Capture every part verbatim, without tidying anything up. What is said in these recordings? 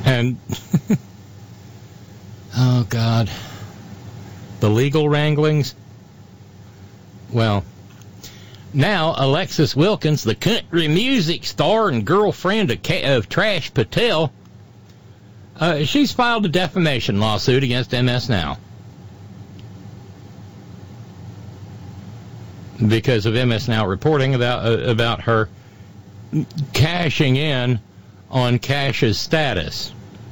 And, oh, God, the legal wranglings. Well, now Alexis Wilkins, the country music star and girlfriend of, K- of Trash Patel, uh, she's filed a defamation lawsuit against M S Now because of M S Now reporting about uh, about her cashing in on Cash's status.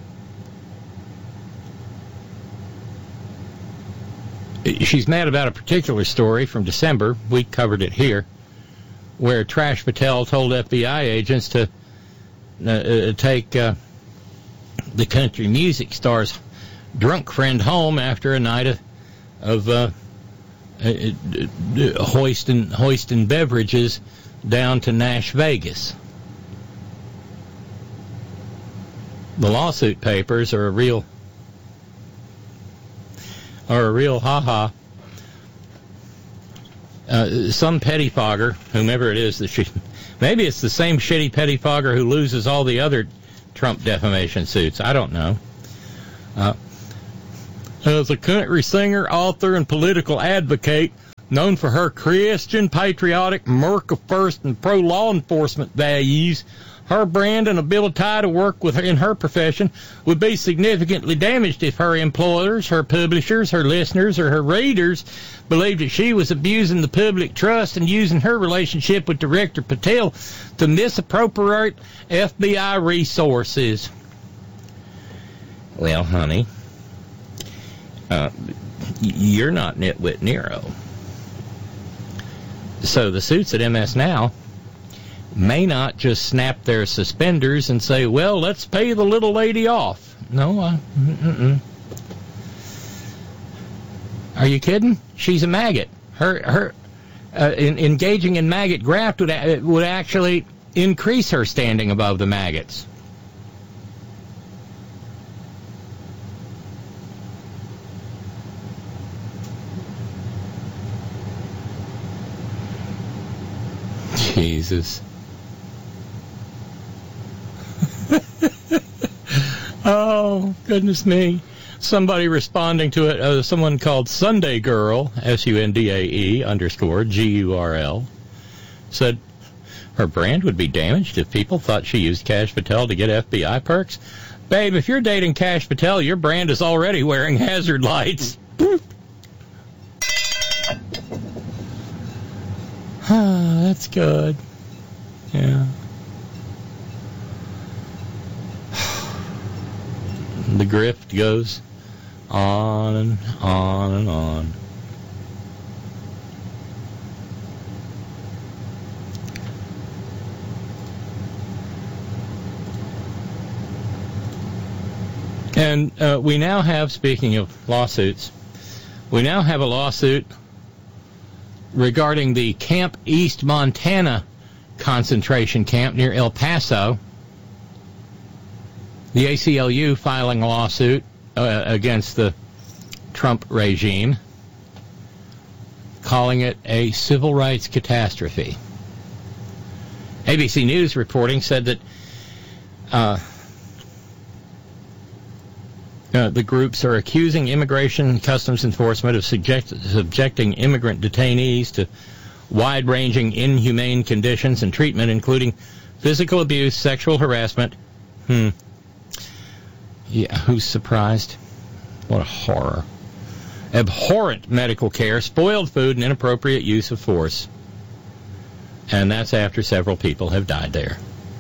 She's mad about a particular story from December. We covered it here, where Trash Patel told F B I agents to uh, uh, take uh, the country music star's drunk friend home after a night of, of uh, uh, uh, hoisting, hoisting beverages down to Nash Vegas. The lawsuit papers are a real, are a real ha-ha. Uh, some pettifogger, whomever it is that she, maybe it's the same shitty pettifogger who loses all the other Trump defamation suits. I don't know. Uh, as a country singer, author, and political advocate, known for her Christian, patriotic, America first, and pro-law enforcement values, her brand and ability to work with her in her profession would be significantly damaged if her employers, her publishers, her listeners, or her readers believed that she was abusing the public trust and using her relationship with Director Patel to misappropriate F B I resources. Well, honey, uh, you're not Nitwit Nero. So the suits at M S Now may not just snap their suspenders and say, well, let's pay the little lady off. No, uh, mm-mm. Are you kidding? She's a maggot. Her, her, uh, in, engaging in maggot graft would, uh, would actually increase her standing above the maggots. Jesus. Oh, goodness me. Somebody responding to it, uh, someone called Sunday Girl, S U N D A E underscore G U R L, said her brand would be damaged if people thought she used Cash Patel to get F B I perks. Babe, if you're dating Cash Patel, your brand is already wearing hazard lights. Ah, that's good. Yeah. The grift goes on and on and on. And uh, we now have, speaking of lawsuits, we now have a lawsuit regarding the Camp East Montana concentration camp near El Paso. The A C L U filing a lawsuit uh, against the Trump regime, calling it a civil rights catastrophe. A B C News reporting said that uh, uh, the groups are accusing Immigration and Customs Enforcement of subject, subjecting immigrant detainees to wide-ranging inhumane conditions and treatment, including physical abuse, sexual harassment. Hmm. Yeah, who's surprised? What a horror. Abhorrent medical care, spoiled food, and inappropriate use of force. And that's after several people have died there.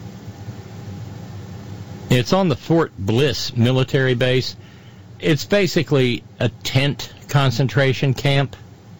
It's on the Fort Bliss military base. It's basically a tent concentration camp.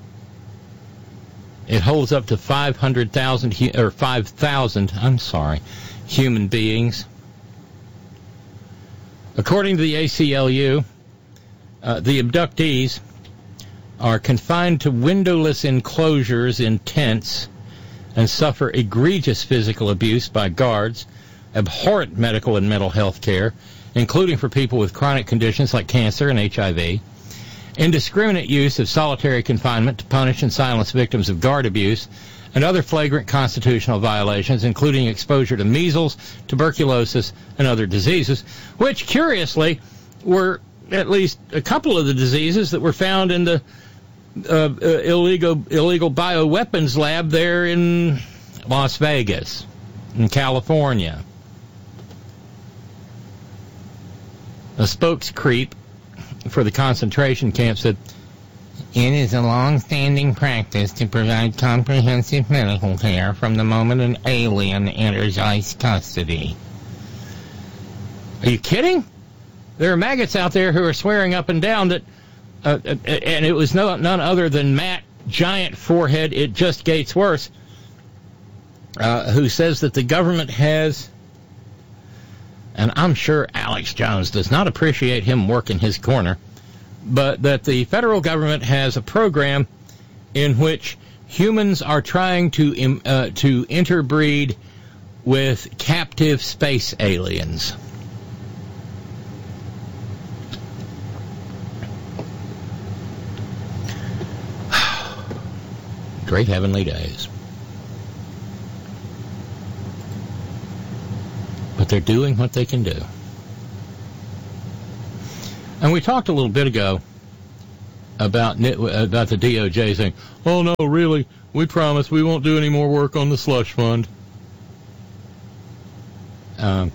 It holds up to five hundred thousand, or five thousand, I'm sorry, human beings. According to the A C L U, uh, the abductees are confined to windowless enclosures in tents and suffer egregious physical abuse by guards, abhorrent medical and mental health care, including for people with chronic conditions like cancer and H I V, indiscriminate use of solitary confinement to punish and silence victims of guard abuse, and other flagrant constitutional violations, including exposure to measles, tuberculosis, and other diseases, which, curiously, were at least a couple of the diseases that were found in the uh, uh, illegal illegal bioweapons lab there in Las Vegas, in California. A spokescreep for the concentration camp said, "It is a long-standing practice to provide comprehensive medical care from the moment an alien enters ICE custody." Are you kidding? There are maggots out there who are swearing up and down that, uh, and it was no, none other than Matt, giant forehead, it just gets worse, uh, who says that the government has, and I'm sure Alex Jones does not appreciate him working his corner, but that the federal government has a program in which humans are trying to uh, to interbreed with captive space aliens. Great heavenly days. But they're doing what they can do. And we talked a little bit ago about about the D O J saying, "Oh no, really, we promise we won't do any more work on the slush fund." Um,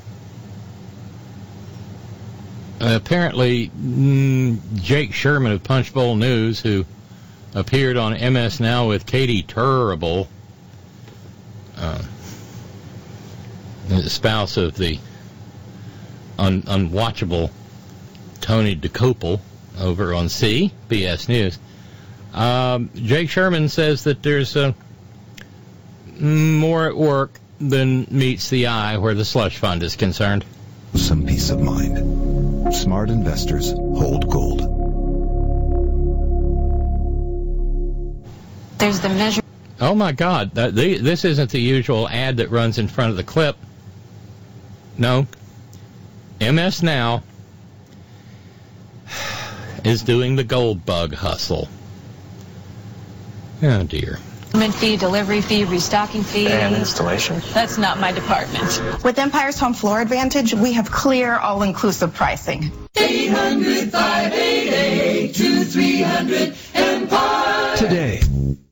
apparently, mm, Jake Sherman of Punchbowl News, who appeared on M S Now with Katie Turable, uh, the spouse of the un- unwatchable Tony DeCopel over on C B S News. Um, Jake Sherman says that there's uh, more at work than meets the eye where the slush fund is concerned. Some peace of mind. Smart investors hold gold. There's the measure. Oh my God! That, the, this isn't the usual ad that runs in front of the clip. No, M S Now is doing the gold bug hustle. Oh dear. Fee, delivery fee, restocking fee. And installation. That's not my department. With Empire's Home Floor Advantage, we have clear, all-inclusive pricing. eight hundred, five eight eight, two three hundred, Empire. Today.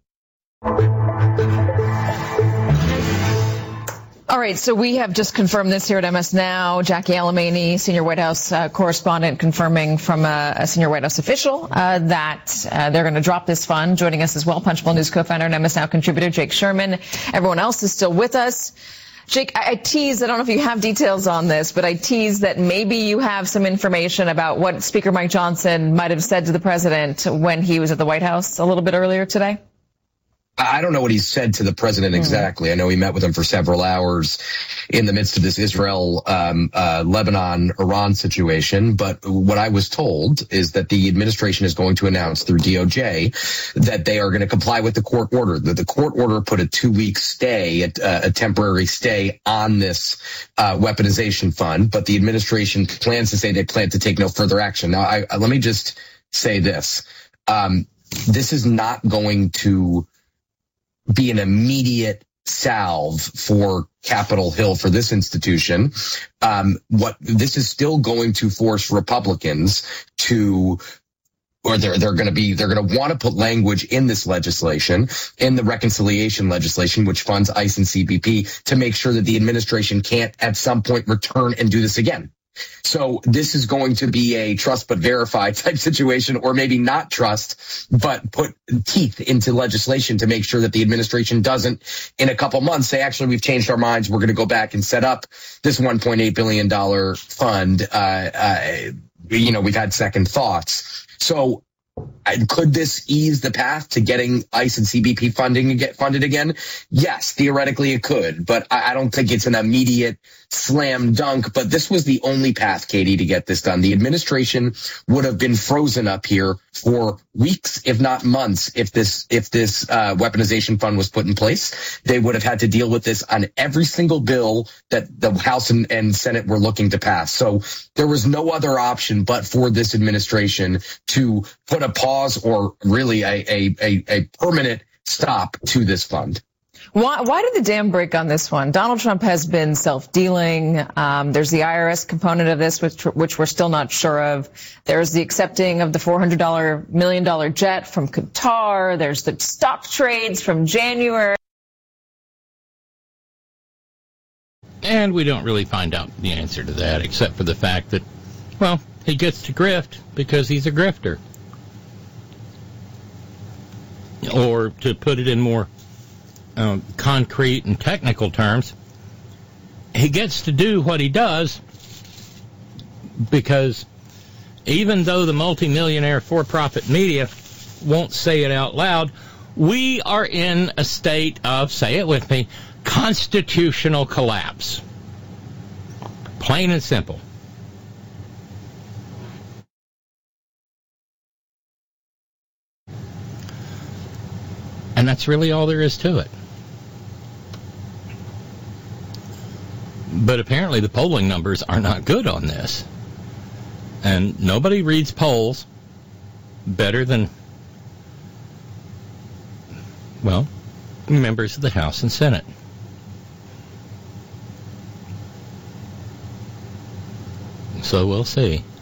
All right, so we have just confirmed this here at M S Now. Jackie Alemany, senior White House uh, correspondent, confirming from a, a senior White House official uh, that uh, they're going to drop this fund. Joining us as well, Punchbowl News co-founder and M S Now contributor Jake Sherman. Everyone else is still with us. Jake, I, I teased, I don't know if you have details on this, but I teased that maybe you have some information about what Speaker Mike Johnson might have said to the president when he was at the White House a little bit earlier today. I don't know what he said to the president exactly. I know he met with him for several hours in the midst of this Israel, um, uh, Lebanon, Iran situation. But what I was told is that the administration is going to announce through D O J that they are going to comply with the court order. That the court order put a two-week stay, a, a temporary stay on this uh, weaponization fund. But the administration plans to say they plan to take no further action. Now, I, I, let me just say this. Um, this is not going to be an immediate salve for Capitol Hill, for this institution. Um, what this is still going to force Republicans to, or they're they're going to be they're going to want to put language in this legislation, in the reconciliation legislation, which funds ICE and C B P, to make sure that the administration can't at some point return and do this again. So this is going to be a trust but verify type situation, or maybe not trust, but put teeth into legislation to make sure that the administration doesn't, in a couple months, say, actually, we've changed our minds. We're going to go back and set up this one point eight billion dollars fund. Uh, uh, you know, we've had second thoughts. So could this ease the path to getting ICE and C B P funding and get funded again? Yes, theoretically it could, but I don't think it's an immediate slam dunk. But this was the only path, Katie, to get this done. The administration would have been frozen up here for weeks, if not months, if this if this uh, weaponization fund was put in place. They would have had to deal with this on every single bill that the House and, and Senate were looking to pass. So there was no other option but for this administration to put a pause or really a a, a, a permanent stop to this fund. Why, why did the dam break on this one? Donald Trump has been self-dealing. Um, there's the I R S component of this, which, which we're still not sure of. There's the accepting of the four hundred million dollars jet from Qatar. There's the stock trades from January. And we don't really find out the answer to that, except for the fact that, well, he gets to grift because he's a grifter. Or to put it in more Um, concrete and technical terms, he gets to do what he does because even though the multimillionaire for-profit media won't say it out loud, we are in a state of, say it with me, constitutional collapse. Plain and simple. And that's really all there is to it. But apparently the polling numbers are not good on this. And nobody reads polls better than, well, members of the House and Senate. So we'll see.